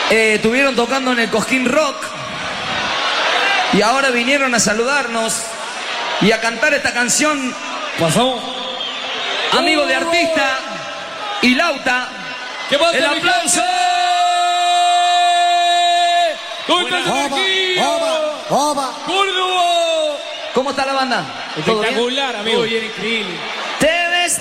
Estuvieron tocando en el Cosquín Rock y ahora vinieron a saludarnos y a cantar esta canción. Pasó. Amigo de artista y Lauta. ¿Qué pasa, el aplauso. ¿Dónde está el Córdoba. ¿Cómo está la banda? Espectacular, amigo. Muy bien, increíble.